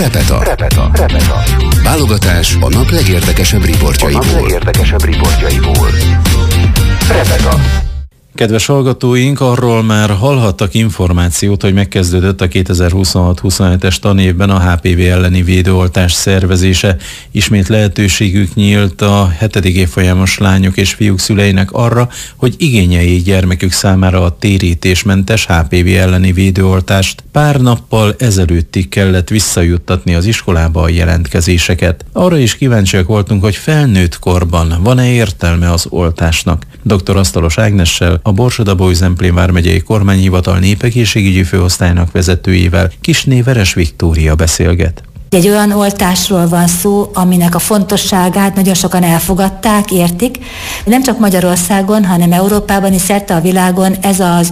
Repeta. Válogatás a nap legérdekesebb riportjaiból. Repeta. Kedves hallgatóink, arról már hallhattak információt, hogy megkezdődött a 2026-27-es tanévben a HPV elleni védőoltás szervezése. Ismét lehetőségük nyílt a 7. évfolyamos lányok és fiúk szüleinek arra, hogy igényeljék gyermekük számára a térítésmentes HPV elleni védőoltást. Pár nappal ezelőttig kellett visszajuttatni az iskolába a jelentkezéseket. Arra is kíváncsiak voltunk, hogy felnőtt korban van-e értelme az oltásnak. Dr. Asztalos Ágnessel, a Borsod-Abaúj-Zemplén vármegyei kormányhivatal népegészségügyi főosztálynak vezetőjével, Kisné Veres Viktória beszélget. Egy olyan oltásról van szó, aminek a fontosságát nagyon sokan elfogadták, értik. Nem csak Magyarországon, hanem Európában és szerte a világon ez az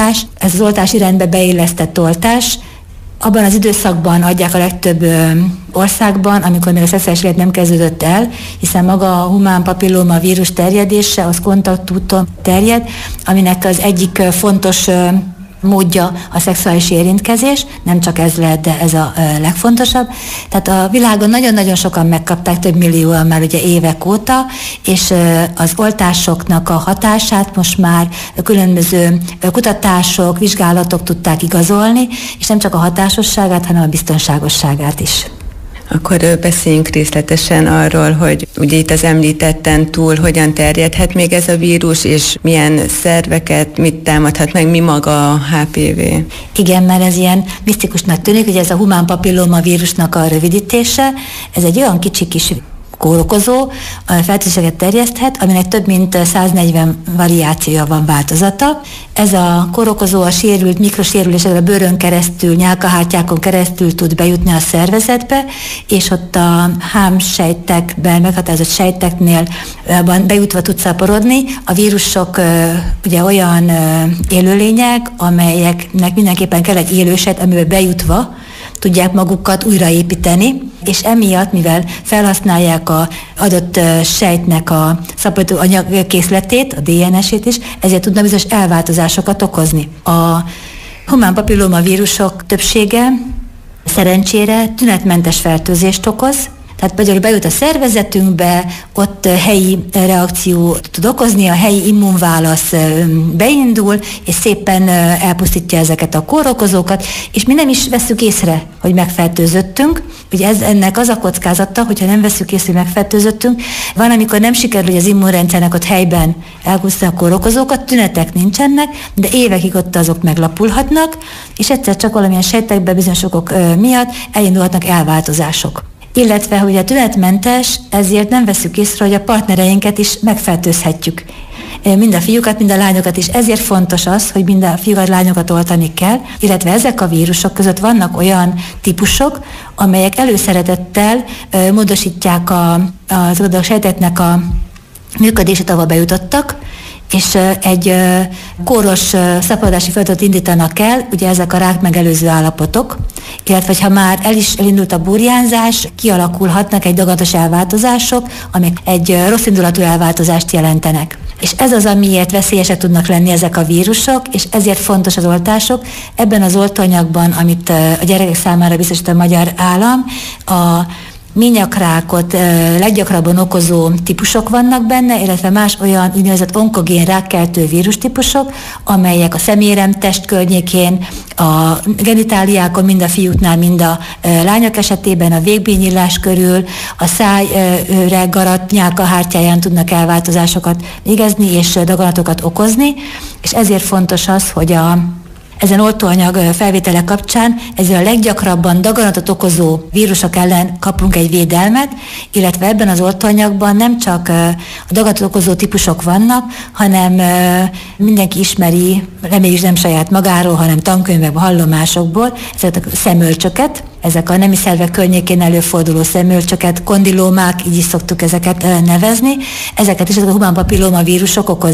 oltás irányba beillesztett oltás. Abban az időszakban adják a legtöbb országban, amikor még a szexuális élet nem kezdődött el, hiszen maga a humán papilloma vírus terjedése az kontaktúton terjed, aminek az egyik fontos módja a szexuális érintkezés, nem csak ez lehet, de ez a legfontosabb. Tehát a világon nagyon-nagyon sokan megkapták, több millióan már ugye évek óta, és az oltásoknak a hatását most már különböző kutatások, vizsgálatok tudták igazolni, és nem csak a hatásosságát, hanem a biztonságosságát is. Akkor beszéljünk részletesen arról, hogy ugye itt az említetten túl hogyan terjedhet még ez a vírus, és milyen szerveket, mit támadhat meg, mi maga a HPV. Igen, mert ez ilyen misztikusnak tűnik, hogy ez a humán papilloma vírusnak a rövidítése, ez egy olyan kicsi kis kórokozó, fertőzéseket terjeszthet, aminek több mint 140 variációja van, változata. Ez a kórokozó a sérült, mikrosérülésekre a bőrön keresztül, nyálkahártyákon keresztül tud bejutni a szervezetbe, és ott a hámsejtekben, meghatározott sejteknél bejutva tud szaporodni. A vírusok ugye olyan élőlények, amelyeknek mindenképpen kell egy élősejt, amiben bejutva tudják magukat újraépíteni, és emiatt, mivel felhasználják az adott sejtnek a szaporodó anyagkészletét, a DNS-ét is, ezért tudnak bizonyos elváltozásokat okozni. A humán papilloma vírusok többsége szerencsére tünetmentes fertőzést okoz, tehát például bejut a szervezetünkbe, ott helyi reakció tud okozni, a helyi immunválasz beindul, és szépen elpusztítja ezeket a kórokozókat, és mi nem is vesszük észre, hogy megfertőzöttünk. Ugye ennek az a kockázata, hogyha nem vesszük észre, hogy megfertőzöttünk, van, amikor nem sikerül, hogy az immunrendszernek ott helyben elpusztítani a kórokozókat, tünetek nincsenek, de évekig ott azok meglapulhatnak, és egyszer csak valamilyen sejtekben bizonyos okok miatt elindulhatnak elváltozások. Illetve, hogy a tünetmentes, ezért nem veszük észre, hogy a partnereinket is megfertőzhetjük. Mind a fiúkat, mind a lányokat is. Ezért fontos az, hogy mind a fiúkat, lányokat oltani kell, illetve ezek a vírusok között vannak olyan típusok, amelyek előszeretettel módosítják az adott sejteknek a működését, ahol bejutottak, és egy kóros szaporodási folyamatot indítanak el, ugye ezek a rák megelőző állapotok, illetve ha már elindult a burjánzás, kialakulhatnak egy daganatos elváltozások, amik egy rossz indulatú elváltozást jelentenek. És ez az, amiért veszélyesek tudnak lenni ezek a vírusok, és ezért fontos az oltások. Ebben az oltóanyagban, amit a gyerekek számára biztosít a magyar állam, a ményakrákot leggyakrabban okozó típusok vannak benne, illetve más olyan úgynevezett onkogén rákkeltő vírustípusok, amelyek a szeméremtest környékén, a genitáliákon, mind a fiúknál, mind a lányok esetében, a végbényillás körül, a szájre garat nyálkahártyáján tudnak elváltozásokat végezni és daganatokat okozni, és ezért fontos az, hogy ezen oltóanyag felvétele kapcsán ezzel a leggyakrabban daganatot okozó vírusok ellen kapunk egy védelmet, illetve ebben az oltóanyagban nem csak a daganatot okozó típusok vannak, hanem mindenki ismeri, reméljük nem saját magáról, hanem tankönyvekben, hallomásokból, ezeket a szemölcsöket, ezek a nemi szervek környékén előforduló szemölcsöket, kondilómák, így is szoktuk ezeket nevezni, ezeket is ezek a humán papilloma vírusok okozzák.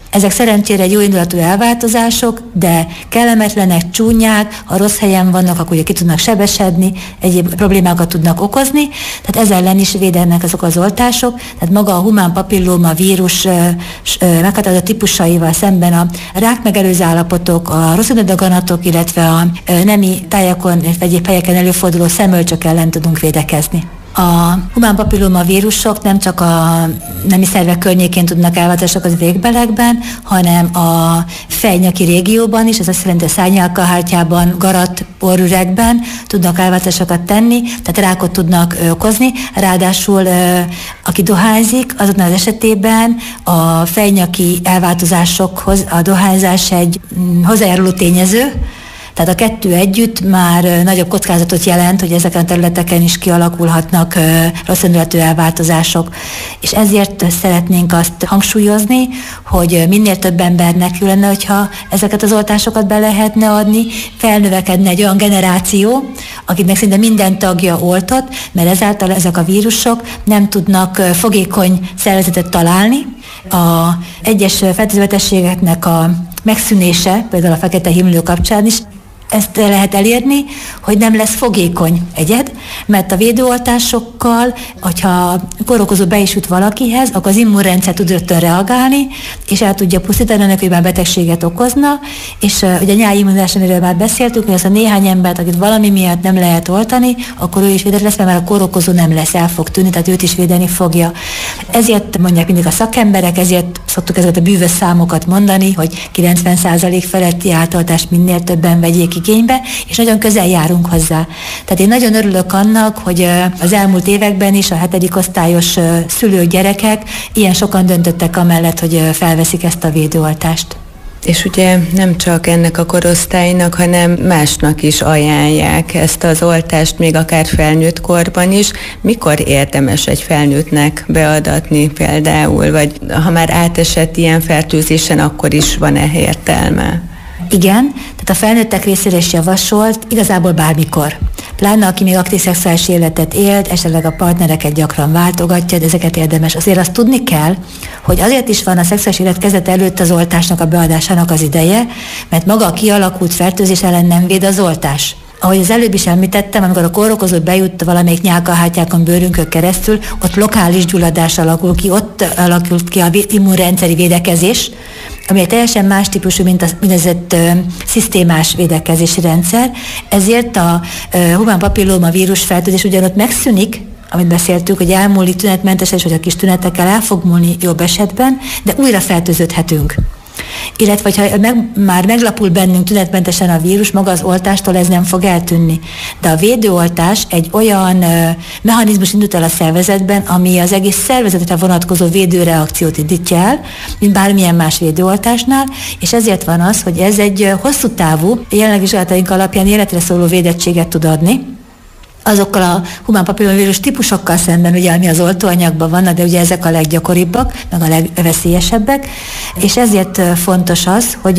Ezek szerencsére egy jó indulatú elváltozások, de kellemetlenek, csúnyák, ha rossz helyen vannak, akkor ugye ki tudnak sebesedni, egyéb problémákat tudnak okozni, tehát ez ellen is védenek azok az oltások, tehát maga a humán papillóma vírus meghatározott típusaival szemben a rákmegelőző állapotok, a rosszindudaganatok, illetve a nemi tájakon, egyéb helyeken előforduló szemölcsök ellen tudunk védekezni. A humán papillóma vírusok nem csak a nemi szervek környékén tudnak elváltozásokat az végbelekben, hanem a fejnyaki régióban is, ez azt jelenti a szárnyalkahártyában, garat, orrüregben tudnak elváltozásokat tenni, tehát rákot tudnak okozni. Ráadásul aki dohányzik, azoknál az esetében a fejnyaki elváltozásokhoz a dohányzás egy hozzájáruló tényező, tehát a kettő együtt már nagyobb kockázatot jelent, hogy ezeken a területeken is kialakulhatnak rosszindulatú elváltozások. És ezért szeretnénk azt hangsúlyozni, hogy minél több embernek jó lenne, hogyha ezeket az oltásokat be lehetne adni, felnövekedne egy olyan generáció, akiknek szinte minden tagja oltott, mert ezáltal ezek a vírusok nem tudnak fogékony szervezetet találni. A egyes fertőzőbetegségeknek a megszűnése, például a fekete himlő kapcsán is, ezt lehet elérni, hogy nem lesz fogékony egyed, mert a védőoltásokkal, hogyha kórokozó be is jut valakihez, akkor az immunrendszer tud rögtön reagálni, és el tudja pusztítani, annak, hogy már betegséget okozna, és ugye a nyári immunitás, amiről már beszéltük, hogy az a néhány embert, akit valami miatt nem lehet oltani, akkor ő is védett lesz, mert már a kórokozó nem lesz, el fog tűnni, tehát őt is védeni fogja. Ezért mondják mindig a szakemberek, ezért szoktuk ezeket a bűvös számokat mondani, hogy 90% feletti átoltást minél többen vegyék igénybe, és nagyon közel járunk hozzá. Tehát én nagyon örülök annak, hogy az elmúlt években is a 7. osztályos szülők, gyerekek ilyen sokan döntöttek amellett, hogy felveszik ezt a védőoltást. És ugye nem csak ennek a korosztálynak, hanem másnak is ajánlják ezt az oltást, még akár felnőtt korban is. Mikor érdemes egy felnőttnek beadatni például, vagy ha már átesett ilyen fertőzésen, akkor is van-e értelme? Igen, tehát a felnőttek részére is javasolt, igazából bármikor. Pláne, aki még aktív szexuális életet élt, esetleg a partnereket gyakran váltogatja, de ezeket érdemes. Azért azt tudni kell, hogy azért is van a szexuális élet kezdete előtt az oltásnak, a beadásának az ideje, mert maga a kialakult fertőzés ellen nem véd az oltás. Ahogy az előbb is említettem, amikor a kórokozó bejut valamelyik nyálkahártyákon, bőrünkön keresztül, ott lokális gyulladás alakul ki, ott alakult ki a immunrendszeri védekezés, ami egy teljesen más típusú, mint az úgynevezett szisztémás védekezési rendszer. Ezért a humán papillóma vírus fertőzés ugyanott megszűnik, amit beszéltük, hogy elmúlik tünetmentesen, és hogy a kis tünetekkel el fog múlni jobb esetben, de újra fertőződhetünk. Illetve, ha már meglapul bennünk tünetmentesen a vírus, maga az oltástól ez nem fog eltűnni. De a védőoltás egy olyan mechanizmus indult el a szervezetben, ami az egész szervezetre vonatkozó védőreakciót indítja el, mint bármilyen más védőoltásnál, és ezért van az, hogy ez egy hosszú távú, jelenlegi vizsgálataink alapján életre szóló védettséget tud adni, azokkal a humán papillomavírus típusokkal szemben, ugye, ami az oltóanyagban vannak, de ugye ezek a leggyakoribbak, meg a legveszélyesebbek, és ezért fontos az, hogy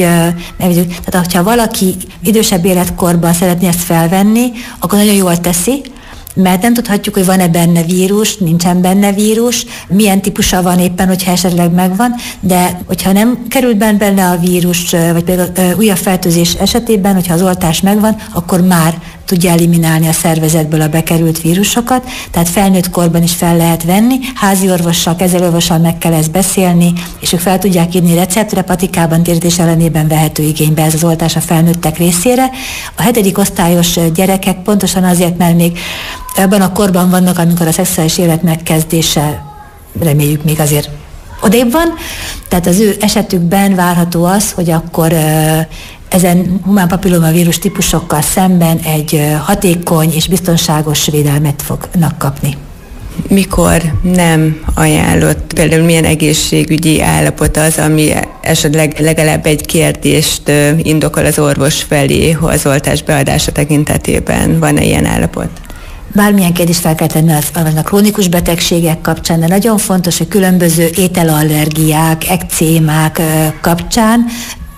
tehát ha valaki idősebb életkorban szeretné ezt felvenni, akkor nagyon jól teszi, mert nem tudhatjuk, hogy van-e benne vírus, nincsen benne vírus, milyen típusa van éppen, hogyha esetleg megvan, de hogyha nem került benne a vírus, vagy például újabb fertőzés esetében, hogyha az oltás megvan, akkor már tudja eliminálni a szervezetből a bekerült vírusokat, tehát felnőtt korban is fel lehet venni, házi orvossal, kezelőorvossal meg kell ezt beszélni, és ők fel tudják írni receptre, patikában, térítés ellenében vehető igénybe ez az oltás a felnőttek részére. A 7. osztályos gyerekek pontosan azért, mert még ebben a korban vannak, amikor a szexuális élet megkezdése, reméljük még azért odébb van, tehát az ő esetükben várható az, hogy akkor ezen humán papillomavírus típusokkal szemben egy hatékony és biztonságos védelmet fognak kapni. Mikor nem ajánlott, például milyen egészségügyi állapot az, ami esetleg legalább egy kérdést indokol az orvos felé az oltás beadása tekintetében? Van-e ilyen állapot? Bármilyen kérdést fel kell tenni a krónikus betegségek kapcsán, de nagyon fontos, hogy különböző ételallergiák, ekcémák kapcsán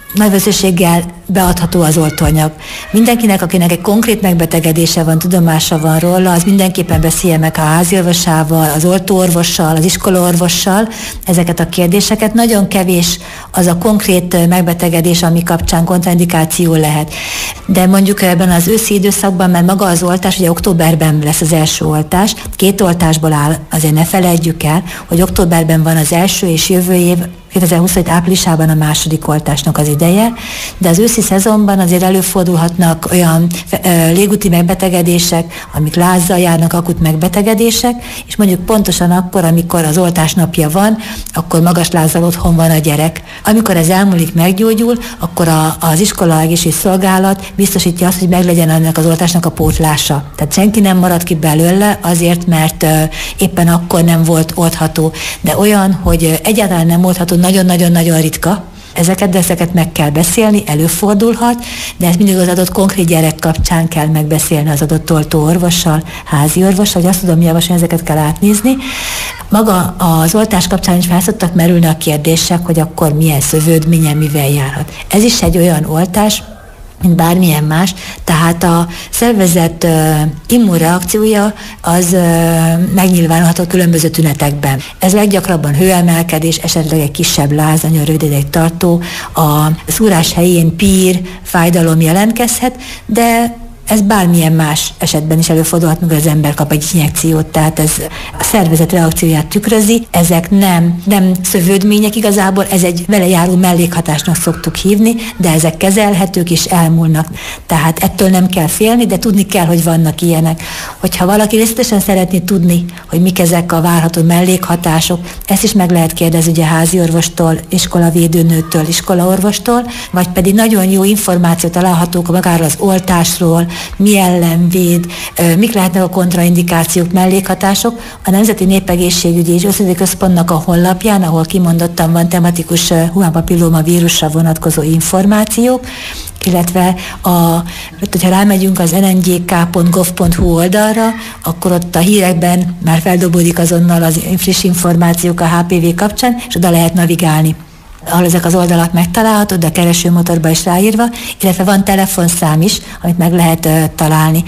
nagy valószínűséggel beadható az oltóanyag. Mindenkinek, akinek egy konkrét megbetegedése van, tudomása van róla, az mindenképpen beszélje meg a háziorvosával, az oltóorvossal, az iskolaorvossal ezeket a kérdéseket. Nagyon kevés az a konkrét megbetegedés, ami kapcsán kontraindikáció lehet. De mondjuk ebben az őszi időszakban, mert maga az oltás, ugye októberben lesz az első oltás, 2 oltásból áll, azért ne felejtjük el, hogy októberben van az első, és jövő év 2027 áprilisában a második oltásnak az ideje, de az őszi szezonban azért előfordulhatnak olyan légúti megbetegedések, amik lázzal járnak, akut megbetegedések, és mondjuk pontosan akkor, amikor az oltás napja van, akkor magas lázzal otthon van a gyerek. Amikor ez elmúlik, meggyógyul, akkor az iskola egészségügyi szolgálat biztosítja azt, hogy meglegyen annak az oltásnak a pótlása. Tehát senki nem marad ki belőle azért, mert éppen akkor nem volt oldható. De olyan, hogy egyáltalán nem oldható, nagyon-nagyon-nagyon ritka. Ezeket meg kell beszélni, előfordulhat, de ezt mindig az adott konkrét gyerek kapcsán kell megbeszélni az adott oltóorvossal, házi orvossal, hogy azt tudom javasolni, ezeket kell átnézni. Maga az oltás kapcsán is fel szoktak merülni a kérdések, hogy akkor milyen szövődményen, mivel járhat. Ez is egy olyan oltás, mint bármilyen más, tehát a szervezet immunreakciója az megnyilvánulhat a különböző tünetekben. Ez leggyakrabban hőemelkedés, esetleg egy kisebb láz, nagyon rövid ideig tartó, a szúrás helyén pír, fájdalom jelentkezhet, de ez bármilyen más esetben is előfordulhat, mikor az ember kap egy injekciót, tehát ez a szervezet reakcióját tükrözi, ezek nem szövődmények igazából, ez egy vele járó mellékhatásnak szoktuk hívni, de ezek kezelhetők és elmúlnak. Tehát ettől nem kell félni, de tudni kell, hogy vannak ilyenek. Hogyha valaki részletesen szeretné tudni, hogy mik ezek a várható mellékhatások, ezt is meg lehet kérdezni ugye háziorvostól, iskolavédőnőtől, iskolaorvostól, vagy pedig nagyon jó információt találhatók magáról az oltásról, mi ellen véd, mik lehetnek a kontraindikációk, mellékhatások. A Nemzeti Népegészségügyi és Összeszedési Központnak a honlapján, ahol kimondottan van tematikus humánpapillóma vírusra vonatkozó információk, illetve hogyha rámegyünk az nngk.gov.hu oldalra, akkor ott a hírekben már feldobódik azonnal az friss információk a HPV kapcsán, és oda lehet navigálni, ahol ezek az oldalak megtalálható, de a keresőmotorba is ráírva, illetve van telefonszám is, amit meg lehet találni.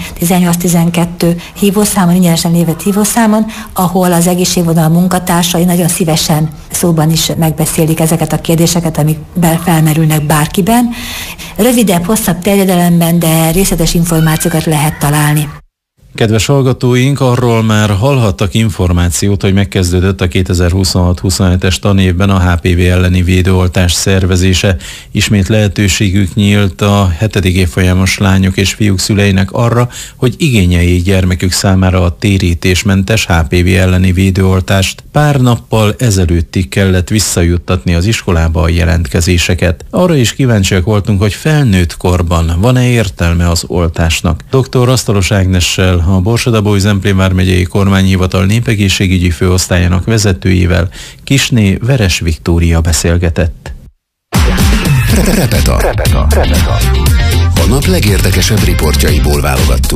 1812 hívószámon, ingyenesen lévett hívószámon, ahol az egészségvonal munkatársai nagyon szívesen szóban is megbeszélik ezeket a kérdéseket, amik felmerülnek bárkiben. Rövidebb, hosszabb terjedelemben, de részletes információkat lehet találni. Kedves hallgatóink, arról már hallhattak információt, hogy megkezdődött a 2026-27-es tanévben a HPV elleni védőoltás szervezése. Ismét lehetőségük nyílt a 7. évfolyamos lányok és fiúk szüleinek arra, hogy igényeljék gyermekük számára a térítésmentes HPV elleni védőoltást. Pár nappal ezelőttig kellett visszajuttatni az iskolába a jelentkezéseket. Arra is kíváncsiak voltunk, hogy felnőtt korban van-e értelme az oltásnak. Dr. Asztalos Ágnessel, a Borsod-Abaúj-Zemplén vármegyei kormányhivatal népegészségügyi főosztályának vezetőjével, Kisné Veres Viktória beszélgetett. Repeta. A nap legérdekesebb riportjaiból válogattuk.